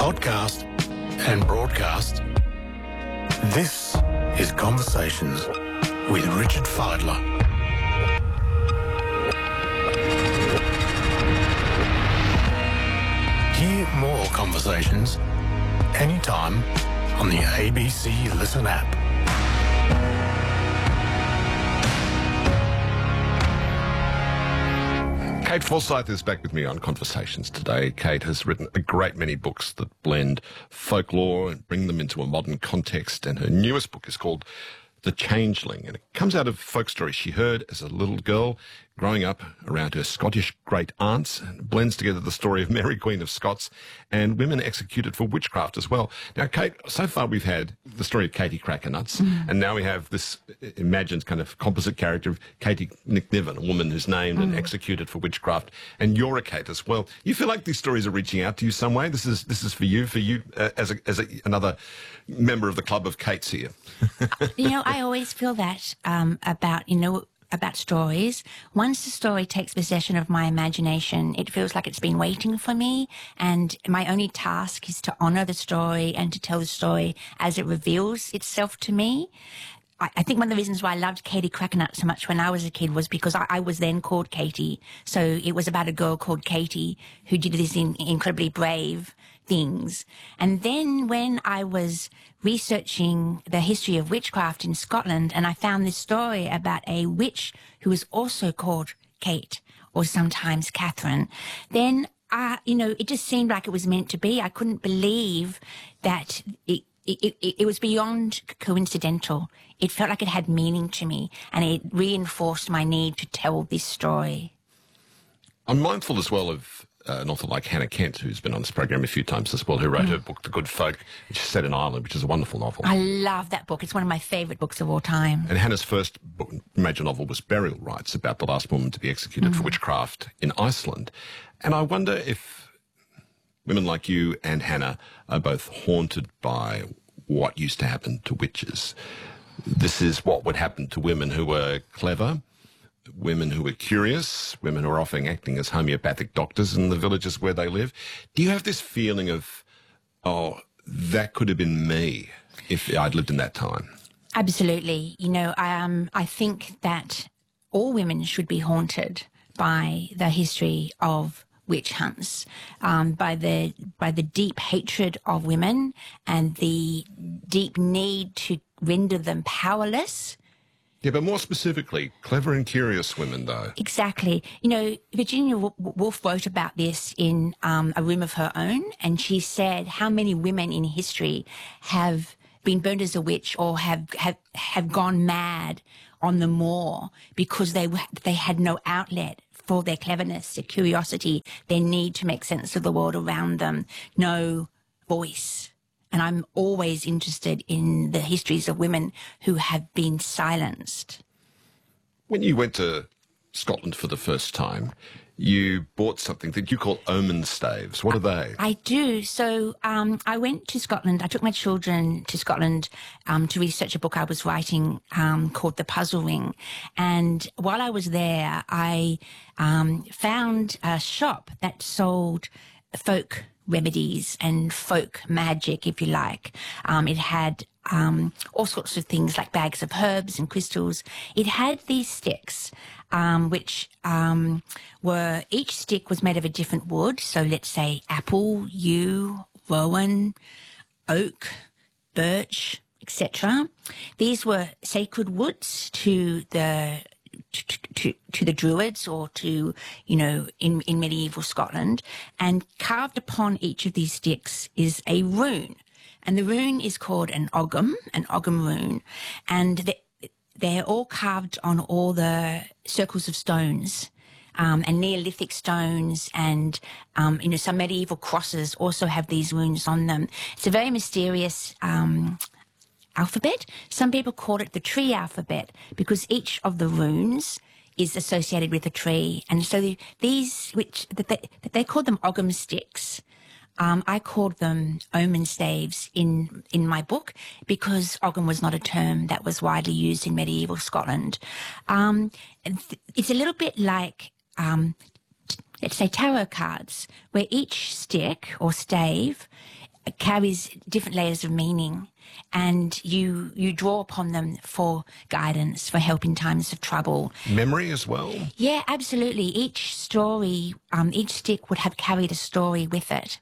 podcast and broadcast. This is Conversations with Richard Fidler. Hear more conversations anytime on the ABC Listen app. Kate Forsyth is back with me on Conversations today. Kate has written a great many books that blend folklore and bring them into a modern context, and her newest book is called The Changeling, and it comes out of folk stories she heard as a little girl growing up around her Scottish great aunts, and blends together the story of Mary Queen of Scots and women executed for witchcraft as well. Now, Kate, so far we've had the story of Katie Crackernuts, and now we have this imagined kind of composite character of Katie Nickniven, a woman who's named and executed for witchcraft, and you're a Kate as well. You feel like these stories are reaching out to you some way? This is for you as another member of the club of Kates here. I always feel that about stories. Once the story takes possession of my imagination, it feels like it's been waiting for me, and my only task is to honour the story and to tell the story as it reveals itself to me. I think one of the reasons why I loved Katie Crackernuts so much when I was a kid was because I was then called Katie. So it was about a girl called Katie who did these incredibly brave things. And then when I was researching the history of witchcraft in Scotland, and I found this story about a witch who was also called Kate, or sometimes Catherine, then, it just seemed like it was meant to be. I couldn't believe that it was beyond coincidental. It felt like it had meaning to me, and it reinforced my need to tell this story. I'm mindful as well of an author like Hannah Kent, who's been on this program a few times as well, who wrote her book, The Good Folk, which is set in Ireland, which is a wonderful novel. I love that book. It's one of my favourite books of all time. And Hannah's first book, major novel was Burial Rites, about the last woman to be executed for witchcraft in Iceland. And I wonder if women like you and Hannah are both haunted by what used to happen to witches. This is what would happen to women who were clever, women who were curious, women who are often acting as homeopathic doctors in the villages where they live. Do you have this feeling of, that could have been me if I'd lived in that time? Absolutely. I think that all women should be haunted by the history of witch hunts, by the deep hatred of women and the deep need to render them powerless. Yeah, but more specifically, clever and curious women, though. Exactly. Virginia Woolf wrote about this in A Room of Her Own, and she said how many women in history have been burned as a witch or have gone mad on the moor because they had no outlet for their cleverness, their curiosity, their need to make sense of the world around them, no voice. And I'm always interested in the histories of women who have been silenced. When you went to Scotland for the first time, you bought something that you call omen staves. What are they? I do. So I went to Scotland. I took my children to Scotland to research a book I was writing called The Puzzle Ring. And while I was there, I found a shop that sold folk remedies and folk magic, if you like. It had all sorts of things like bags of herbs and crystals. It had these sticks, which were, each stick was made of a different wood. So let's say apple, yew, rowan, oak, birch, etc. These were sacred woods to the Druids, or to, in medieval Scotland, and carved upon each of these sticks is a rune. And the rune is called an ogham rune. And they're all carved on all the circles of stones, and Neolithic stones, and, some medieval crosses also have these runes on them. It's a very mysterious alphabet. Some people call it the tree alphabet because each of the runes is associated with a tree. And so these, they called them ogham sticks. I called them omen staves in my book because ogham was not a term that was widely used in medieval Scotland. It's a little bit like, let's say, tarot cards, where each stick or stave carries different layers of meaning, and you draw upon them for guidance, for help in times of trouble. Memory as well? Yeah, absolutely. Each story, each stick would have carried a story with it.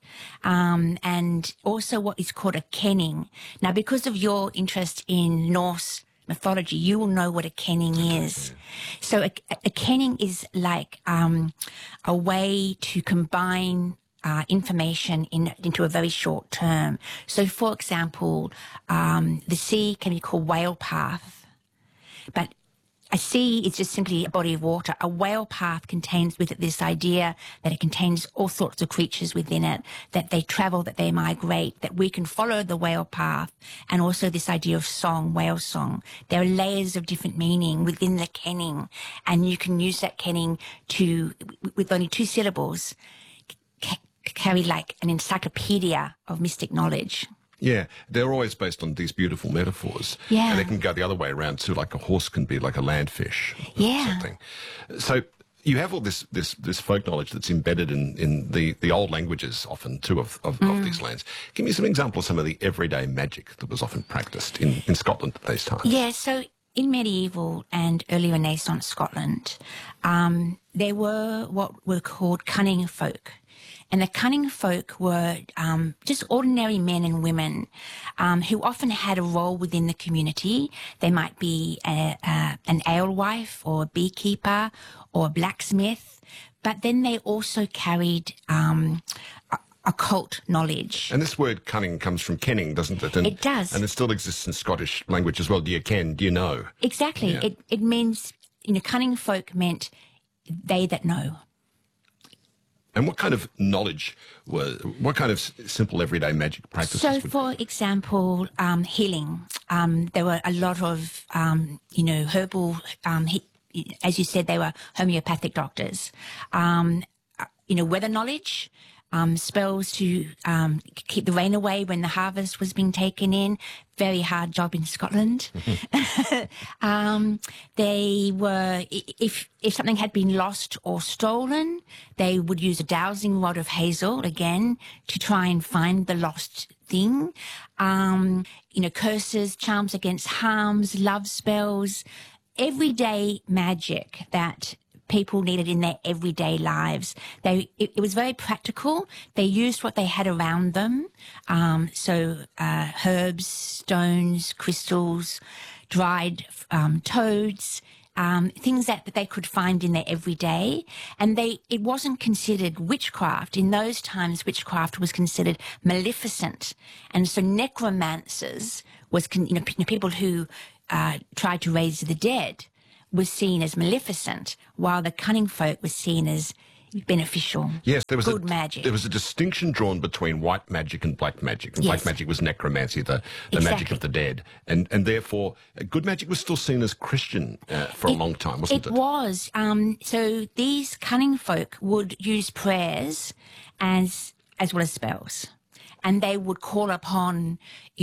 And also what is called a kenning. Now, because of your interest in Norse mythology, you will know what a kenning is. So a kenning is like a way to combine information into a very short term. So, for example, the sea can be called whale path, but a sea is just simply a body of water. A whale path contains with it this idea that it contains all sorts of creatures within it, that they travel, that they migrate, that we can follow the whale path, and also this idea of song, whale song. There are layers of different meaning within the kenning, and you can use that kenning to, with only 2 syllables, carry like an encyclopedia of mystic knowledge. Yeah, they're always based on these beautiful metaphors. Yeah. And they can go the other way around too, like a horse can be like a landfish or Yeah. something. So you have all this folk knowledge that's embedded in the old languages often too of these lands. Give me some examples of some of the everyday magic that was often practiced in Scotland at these times. Yeah, so in medieval and early Renaissance Scotland, there were what were called cunning folk. And the cunning folk were just ordinary men and women who often had a role within the community. They might be an alewife or a beekeeper or a blacksmith, but then they also carried occult knowledge. And this word cunning comes from kenning, doesn't it? And, It does. And it still exists in Scottish language as well. Do you ken? Do you know? Exactly. Yeah. It means, cunning folk meant they that know. And what kind of knowledge what kind of simple everyday magic practices So, would for example, healing. There were a lot of, herbal, as you said, they were homeopathic doctors. Weather knowledge, spells to keep the rain away when the harvest was being taken in. Very hard job in Scotland. They were, if something had been lost or stolen, they would use a dowsing rod of hazel again to try and find the lost thing. Curses, charms against harms, love spells, everyday magic that people needed in their everyday lives. It was very practical. They used what they had around them. Herbs, stones, crystals, dried toads, things that they could find in their everyday. And it wasn't considered witchcraft. In those times, witchcraft was considered maleficent. And so necromancers was, people who tried to raise the dead was seen as maleficent, while the cunning folk was seen as beneficial. Yes, there was good magic. There was a distinction drawn between white magic and black magic. And Yes. black magic was necromancy, the magic of the dead. And therefore, good magic was still seen as Christian for a long time, wasn't it? It was. So these cunning folk would use prayers as well as spells. And they would call upon,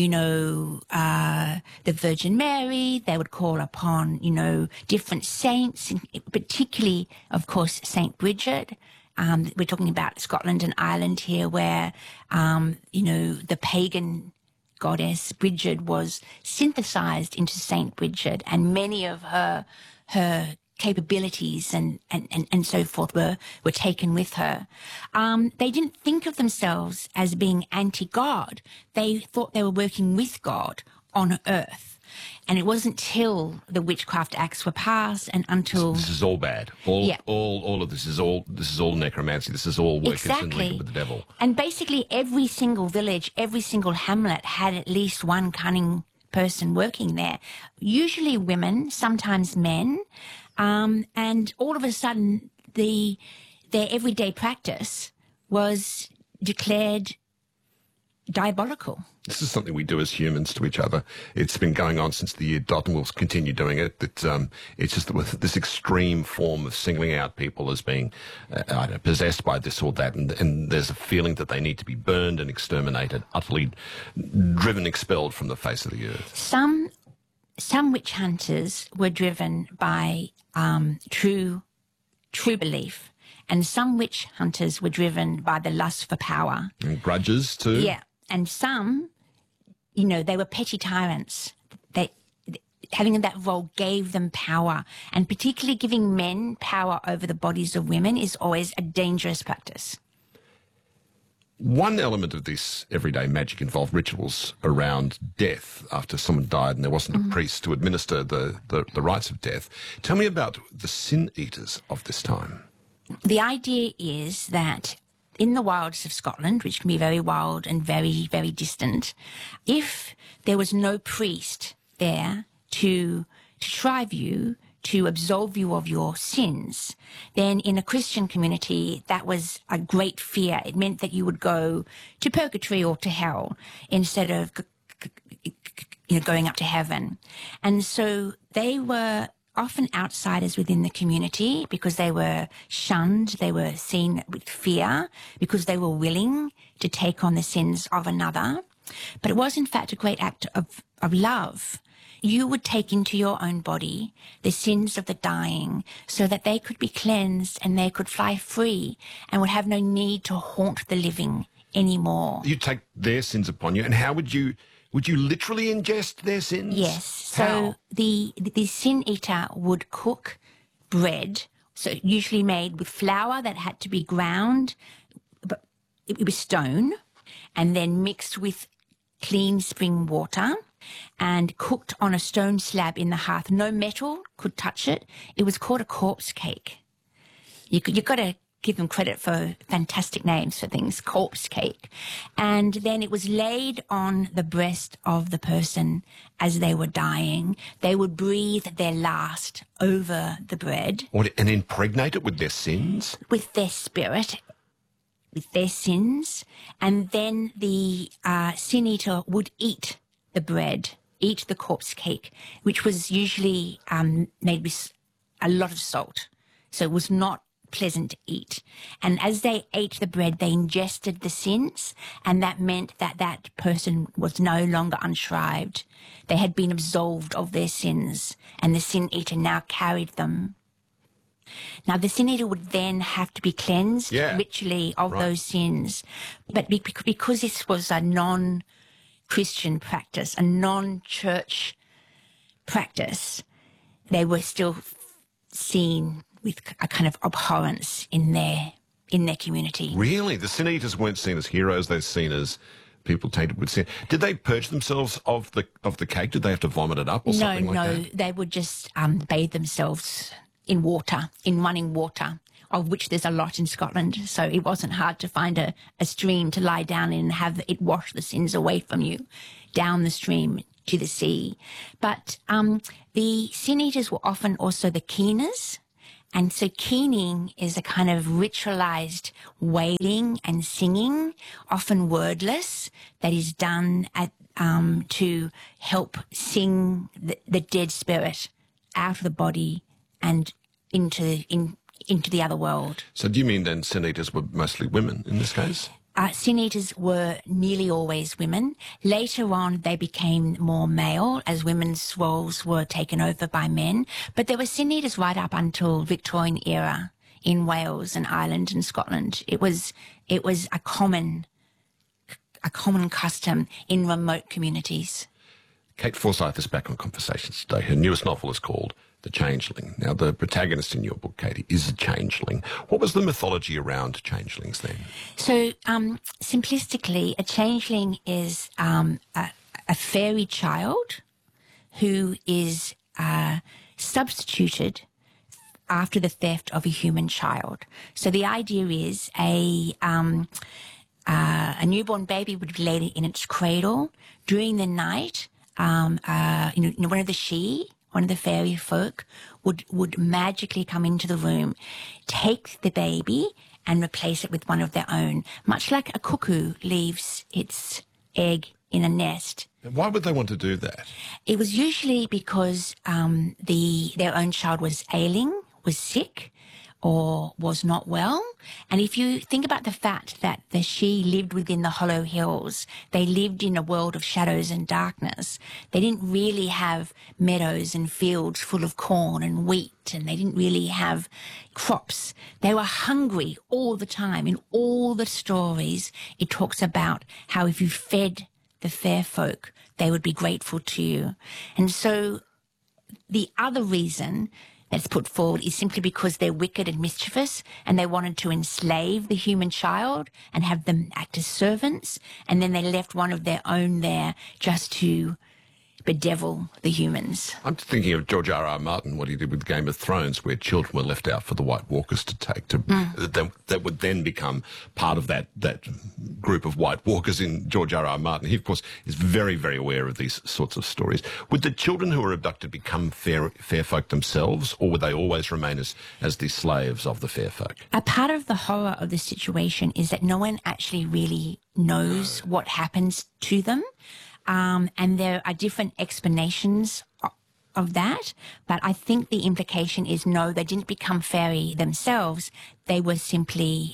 the Virgin Mary. They would call upon, different saints, particularly, of course, Saint Bridget. We're talking about Scotland and Ireland here, where, the pagan goddess Bridget was synthesized into Saint Bridget, and many of her capabilities and so forth were taken with her. They didn't think of themselves as being anti-God. They thought they were working with God on earth. And it wasn't till the Witchcraft Acts were passed and until... This is all bad. All of this is all necromancy. This is all workers and linking with the devil. And basically every single village, every single hamlet had at least one cunning person working there. Usually women, sometimes men. And all of a sudden, their everyday practice was declared diabolical. This is something we do as humans to each other. It's been going on since the year dot, and we'll continue doing it. It's just with this extreme form of singling out people as being possessed by this or that, and there's a feeling that they need to be burned and exterminated, utterly driven, expelled from the face of the earth. Some witch hunters were driven by true belief, and some witch hunters were driven by the lust for power. And grudges too. Yeah, and some, they were petty tyrants. Having that role gave them power, and particularly giving men power over the bodies of women is always a dangerous practice. One element of this everyday magic involved rituals around death after someone died and there wasn't a priest to administer the rites of death. Tell me about the sin eaters of this time. The idea is that in the wilds of Scotland, which can be very wild and very, very distant, if there was no priest there to shrive you, to absolve you of your sins, then in a Christian community, that was a great fear. It meant that you would go to purgatory or to hell instead of going up to heaven. And so they were often outsiders within the community because they were shunned, they were seen with fear, because they were willing to take on the sins of another. But it was in fact a great act of love. You would take into your own body the sins of the dying so that they could be cleansed and they could fly free and would have no need to haunt the living anymore. You take their sins upon you, and how would you literally ingest their sins? Yes. How? So the sin eater would cook bread, so usually made with flour that had to be ground, but it was stone, and then mixed with clean spring water and cooked on a stone slab in the hearth. No metal could touch it. It was called a corpse cake. You've got to give them credit for fantastic names for things, corpse cake. And then it was laid on the breast of the person as they were dying. They would breathe their last over the bread. What, and impregnate it with their sins? With their spirit, with their sins. And then the sin eater would eat the bread, eat the corpse cake, which was usually made with a lot of salt. So it was not pleasant to eat. And as they ate the bread, they ingested the sins, and that meant that that person was no longer unshrived. They had been absolved of their sins, and the sin eater now carried them. Now, the sin eater would then have to be cleansed ritually of those sins. But because this was a non-Christian practice, a non-church practice, they were still seen with a kind of abhorrence in their community. Really? The sin eaters weren't seen as heroes, they were seen as people tainted with sin. Did they purge themselves of the cake? Did they have to vomit it up or something like that? No, they would just bathe themselves in water, in running water, of which there's a lot in Scotland. So it wasn't hard to find a stream to lie down in and have it wash the sins away from you down the stream to the sea. But the sin eaters were often also the keeners. And so keening is a kind of ritualized wailing and singing, often wordless, that is done to help sing the dead spirit out of the body and into the other world. So do you mean then sin eaters were mostly women in this case? Sin eaters were nearly always women. Later on, they became more male as women's roles were taken over by men. But there were sin eaters right up until Victorian era in Wales and Ireland and Scotland. It was a common custom in remote communities. Kate Forsyth is back on Conversations today. Her newest novel is called The Changeling. Now, the protagonist in your book, Katie, is a changeling. What was the mythology around changelings then? So, simplistically, a changeling is a fairy child who is substituted after the theft of a human child. So the idea is a newborn baby would be laid in its cradle during the night. One of the fairy folk would magically come into the room, take the baby and replace it with one of their own, much like a cuckoo leaves its egg in a nest. And why would they want to do that? It was usually because their own child was ailing, was sick, or was not well. And if you think about the fact that the she lived within the Hollow Hills, they lived in a world of shadows and darkness. They didn't really have meadows and fields full of corn and wheat, and they didn't really have crops. They were hungry all the time. In all the stories, it talks about how if you fed the fair folk, they would be grateful to you. And so the other reason that's put forward is simply because they're wicked and mischievous, and they wanted to enslave the human child and have them act as servants, and then they left one of their own there just to bedevil the humans. I'm thinking of George R.R. Martin, what he did with Game of Thrones, where children were left out for the White Walkers to take. That would then become part of that group of White Walkers in George R.R. Martin. He, of course, is very, very aware of these sorts of stories. Would the children who were abducted become fair folk themselves, or would they always remain as the slaves of the fair folk? A part of the horror of the situation is that no one actually really knows what happens to them. And there are different explanations of that, but I think the implication is no, they didn't become fairy themselves. They were simply,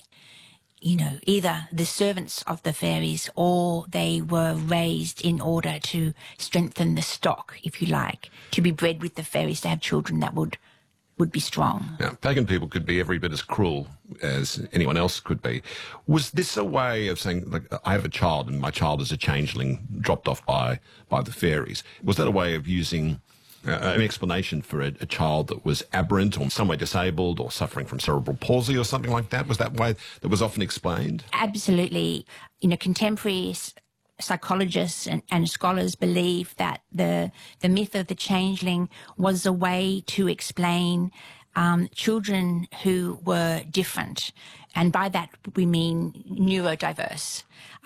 either the servants of the fairies, or they were raised in order to strengthen the stock, if you like, to be bred with the fairies, to have children that would be strong. Now, pagan people could be every bit as cruel as anyone else could be. Was this a way of saying, like, I have a child and my child is a changeling dropped off by the fairies? Was that a way of using an explanation for a child that was aberrant or in some way disabled or suffering from cerebral palsy or something like that? Was that way that was often explained? Absolutely. Contemporary psychologists and scholars believe that the myth of the changeling was a way to explain children who were different. And by that we mean neurodiverse,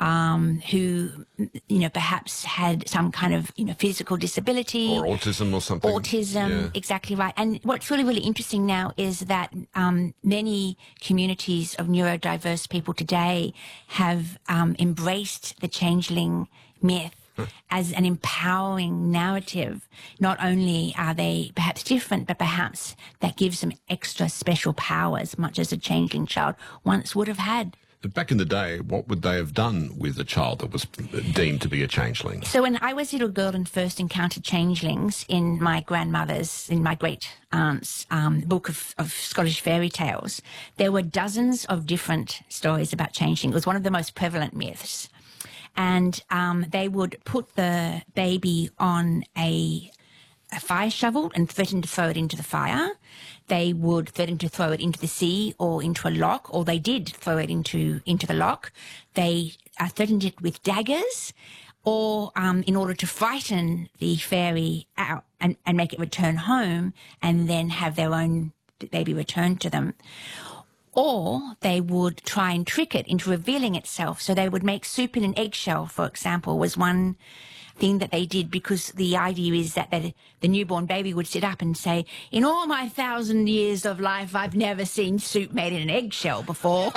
who, perhaps had some kind of, physical disability. Or autism or something. Autism, yeah. Exactly right. And what's really, really interesting now is that many communities of neurodiverse people today have embraced the changeling myth as an empowering narrative. Not only are they perhaps different, but perhaps that gives them extra special powers, much as a changeling child once would have had. But back in the day, what would they have done with a child that was deemed to be a changeling? So when I was a little girl and first encountered changelings in my grandmother's, in my great aunt's book of Scottish fairy tales, there were dozens of different stories about changeling. It was one of the most prevalent myths. And they would put the baby on a fire shovel and threaten to throw it into the fire. They would threaten to throw it into the sea or into a loch, or they did throw it into the loch. They threatened it with daggers, or in order to frighten the fairy out and make it return home and then have their own baby returned to them. Or they would try and trick it into revealing itself. So they would make soup in an eggshell, for example, was one thing that they did, because the idea is that the newborn baby would sit up and say, in all my 1,000 years of life, I've never seen soup made in an eggshell before.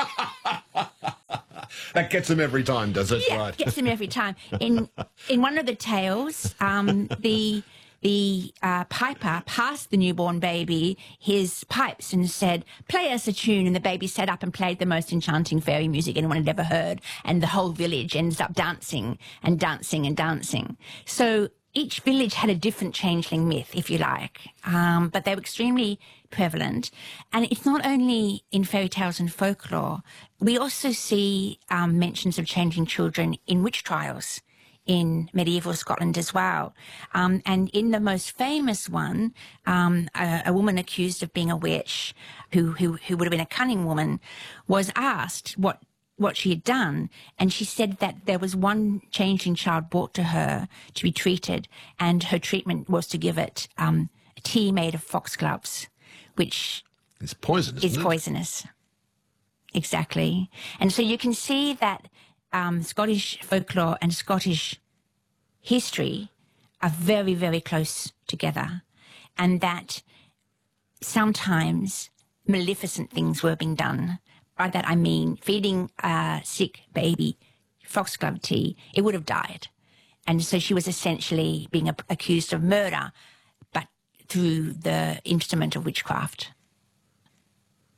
That gets them every time, does it? Yeah, right. Gets them every time. In one of the tales, the piper passed the newborn baby his pipes and said, play us a tune. And the baby sat up and played the most enchanting fairy music anyone had ever heard. And the whole village ends up dancing and dancing and dancing. So each village had a different changeling myth, if you like. But they were extremely prevalent. And it's not only in fairy tales and folklore. We also see mentions of changing children in witch trials in medieval Scotland as well. And in the most famous one, a woman accused of being a witch, who would have been a cunning woman, was asked what she had done. And she said that there was one changeling child brought to her to be treated, and her treatment was to give it tea made of foxgloves, which is poisonous. Is poisonous. Exactly. And so you can see that Scottish folklore and Scottish history are very, very close together, and that sometimes maleficent things were being done. By that I mean feeding a sick baby foxglove tea, it would have died. And so she was essentially being accused of murder, but through the instrument of witchcraft.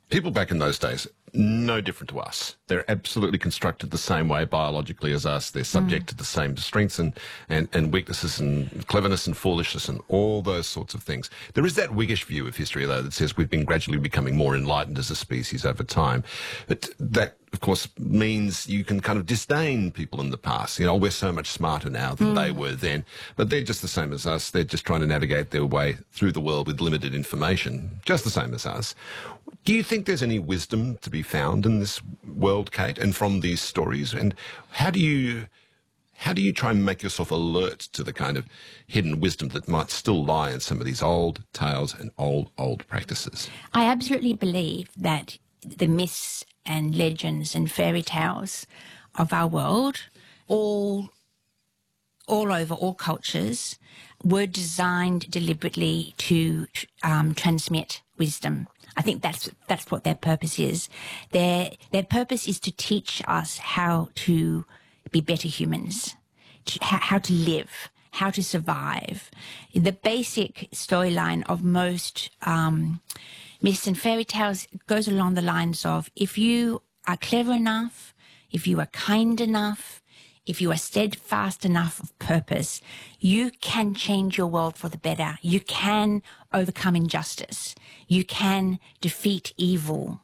People back in those days, no different to us. They're absolutely constructed the same way biologically as us. They're subject to the same strengths and weaknesses and cleverness and foolishness and all those sorts of things. There is that Whiggish view of history, though, that says we've been gradually becoming more enlightened as a species over time. But that, of course, means you can kind of disdain people in the past. You know, we're so much smarter now than they were then. But they're just the same as us. They're just trying to navigate their way through the world with limited information, just the same as us. Do you think there's any wisdom to be found in this world, Kate, and from these stories? And how do you try and make yourself alert to the kind of hidden wisdom that might still lie in some of these old tales and old practices? I absolutely believe that the myths and legends and fairy tales of our world, all over all cultures, were designed deliberately to transmit wisdom. I think that's what their purpose is. Their purpose is to teach us how to be better humans, how to live, how to survive. The basic storyline of most myths and fairy tales goes along the lines of, if you are clever enough, if you are kind enough, if you are steadfast enough of purpose, you can change your world for the better. You can overcome injustice. You can defeat evil.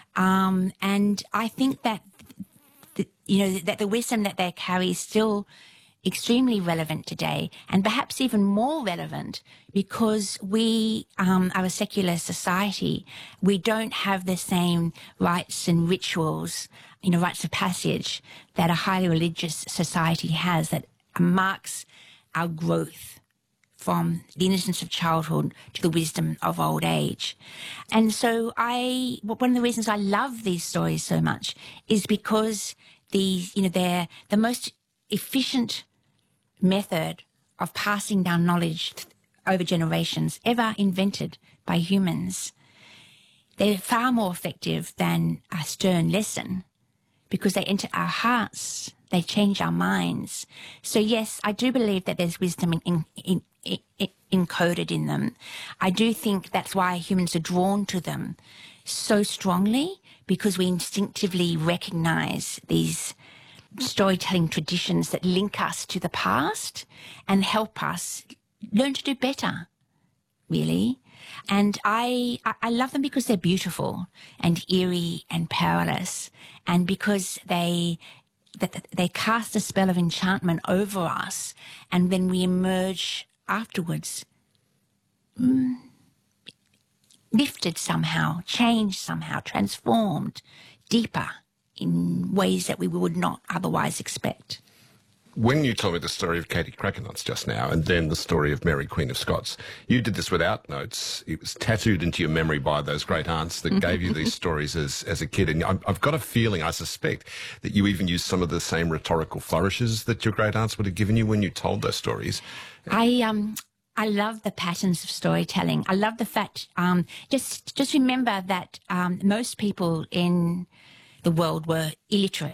And I think that, that the wisdom that they carry is still extremely relevant today, and perhaps even more relevant because we are a secular society. We don't have the same rites and rituals, rites of passage that a highly religious society has, that marks our growth from the innocence of childhood to the wisdom of old age. And so one of the reasons I love these stories so much is because they're the most efficient method of passing down knowledge over generations ever invented by humans. They're far more effective than a stern lesson because they enter our hearts, they change our minds. So yes, I do believe that there's wisdom encoded in them. I do think that's why humans are drawn to them so strongly, because we instinctively recognize these storytelling traditions that link us to the past and help us learn to do better, really. And I love them because they're beautiful and eerie and powerless, and because they cast a spell of enchantment over us, and when we emerge afterwards, lifted somehow, changed somehow, transformed, deeper in ways that we would not otherwise expect. When you told me the story of Katie Crackernuts just now, and then the story of Mary, Queen of Scots, you did this without notes. It was tattooed into your memory by those great aunts that gave you these stories as a kid. And I've got a feeling, I suspect, that you even used some of the same rhetorical flourishes that your great aunts would have given you when you told those stories. I love the patterns of storytelling. I love the fact, just remember that most people in the world were illiterate.